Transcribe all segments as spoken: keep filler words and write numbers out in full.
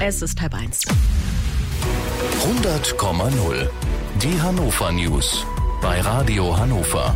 Es ist halb eins. hundert Komma null. Die Hannover News bei Radio Hannover.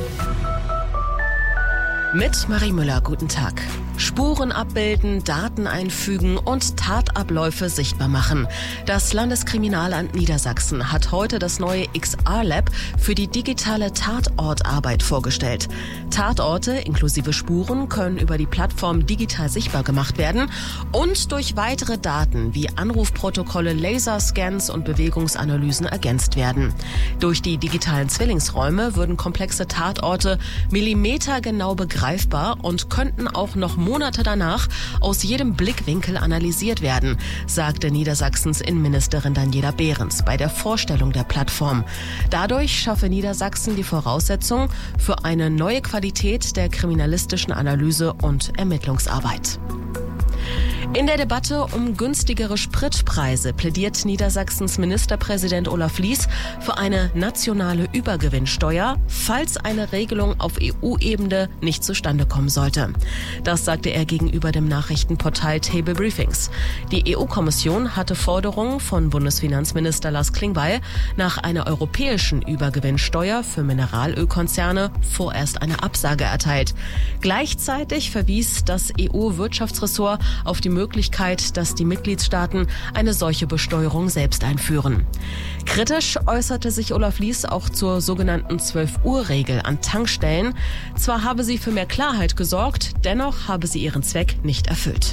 Mit Marie Müller, guten Tag. Spuren abbilden, Daten einfügen und Tatabläufe sichtbar machen. Das Landeskriminalamt Niedersachsen hat heute das neue X R-Lab für die digitale Tatortarbeit vorgestellt. Tatorte inklusive Spuren können über die Plattform digital sichtbar gemacht werden und durch weitere Daten wie Anrufprotokolle, Laserscans und Bewegungsanalysen ergänzt werden. Durch die digitalen Zwillingsräume würden komplexe Tatorte millimetergenau begreifbar und könnten auch noch Monate danach aus jedem Blickwinkel analysiert werden, sagte Niedersachsens Innenministerin Daniela Behrens bei der Vorstellung der Plattform. Dadurch schaffe Niedersachsen die Voraussetzung für eine neue Qualität der kriminalistischen Analyse und Ermittlungsarbeit. In der Debatte um günstigere Spritpreise plädiert Niedersachsens Ministerpräsident Olaf Lies für eine nationale Übergewinnsteuer, falls eine Regelung auf E U-Ebene nicht zustande kommen sollte. Das sagte er gegenüber dem Nachrichtenportal Table Briefings. Die E U-Kommission hatte Forderungen von Bundesfinanzminister Lars Klingbeil nach einer europäischen Übergewinnsteuer für Mineralölkonzerne vorerst eine Absage erteilt. Gleichzeitig verwies das E U-Wirtschaftsressort auf die Möglichkeit, dass die Mitgliedstaaten eine solche Besteuerung selbst einführen. Kritisch äußerte sich Olaf Lies auch zur sogenannten zwölf-Uhr-Regel an Tankstellen. Zwar habe sie für mehr Klarheit gesorgt, dennoch habe sie ihren Zweck nicht erfüllt.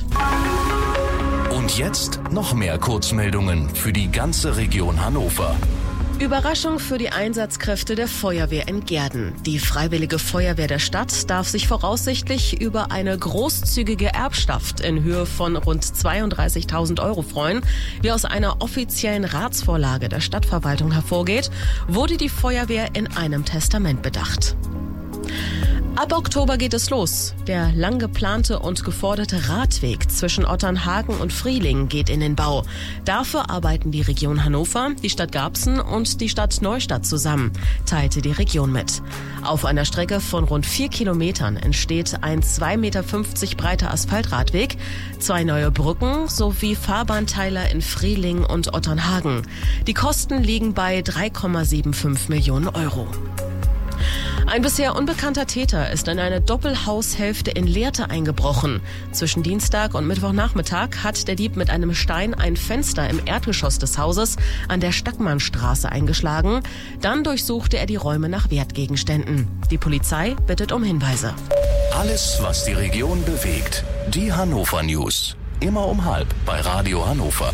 Und jetzt noch mehr Kurzmeldungen für die ganze Region Hannover. Überraschung für die Einsatzkräfte der Feuerwehr in Gehrden. Die Freiwillige Feuerwehr der Stadt darf sich voraussichtlich über eine großzügige Erbschaft in Höhe von rund zweiunddreißigtausend Euro freuen. Wie aus einer offiziellen Ratsvorlage der Stadtverwaltung hervorgeht, wurde die Feuerwehr in einem Testament bedacht. Ab Oktober geht es los. Der lang geplante und geforderte Radweg zwischen Otternhagen und Frieling geht in den Bau. Dafür arbeiten die Region Hannover, die Stadt Garbsen und die Stadt Neustadt zusammen, teilte die Region mit. Auf einer Strecke von rund vier Kilometern entsteht ein zwei Meter fünfzig breiter Asphaltradweg, zwei neue Brücken sowie Fahrbahnteiler in Frieling und Otternhagen. Die Kosten liegen bei drei Komma fünfundsiebzig Millionen Euro. Ein bisher unbekannter Täter ist in eine Doppelhaushälfte in Lehrte eingebrochen. Zwischen Dienstag und Mittwochnachmittag hat der Dieb mit einem Stein ein Fenster im Erdgeschoss des Hauses an der Stackmannstraße eingeschlagen. Dann durchsuchte er die Räume nach Wertgegenständen. Die Polizei bittet um Hinweise. Alles, was die Region bewegt. Die Hannover News. Immer um halb bei Radio Hannover.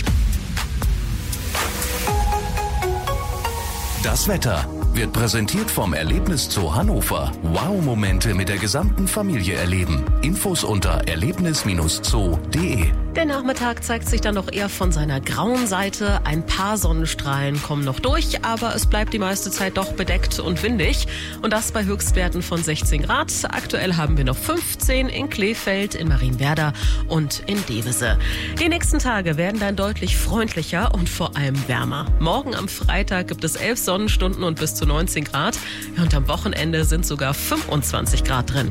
Das Wetter wird präsentiert vom Erlebniszoo Hannover. Wow-Momente mit der gesamten Familie erleben. Infos unter erlebnis zoo punkt de. Der Nachmittag zeigt sich dann noch eher von seiner grauen Seite. Ein paar Sonnenstrahlen kommen noch durch, aber es bleibt die meiste Zeit doch bedeckt und windig. Und das bei Höchstwerten von sechzehn Grad. Aktuell haben wir noch fünfzehn in Kleefeld, in Marienwerder und in Devese. Die nächsten Tage werden dann deutlich freundlicher und vor allem wärmer. Morgen am Freitag gibt es elf Sonnenstunden und bis zu neunzehn Grad. Und am Wochenende sind sogar fünfundzwanzig Grad drin.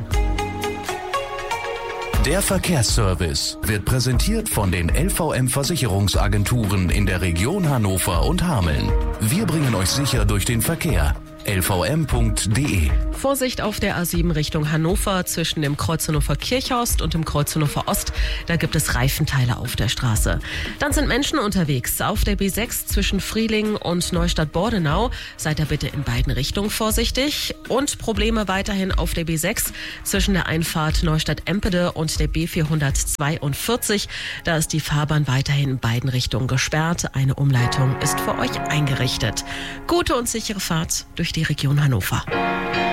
Der Verkehrsservice wird präsentiert von den L V M-Versicherungsagenturen in der Region Hannover und Hameln. Wir bringen euch sicher durch den Verkehr. L V M punkt de. Vorsicht auf der A sieben Richtung Hannover zwischen dem Kreuz Hannover Kirchhorst und dem Kreuz Hannover Ost. Da gibt es Reifenteile auf der Straße. Dann sind Menschen unterwegs auf der B sechs zwischen Frieling und Neustadt-Bordenau. Seid da bitte in beiden Richtungen vorsichtig. Und Probleme weiterhin auf der B sechs zwischen der Einfahrt Neustadt-Empede und der B vierhundertzweiundvierzig. Da ist die Fahrbahn weiterhin in beiden Richtungen gesperrt. Eine Umleitung ist für euch eingerichtet. Gute und sichere Fahrt durch die Region Hannover.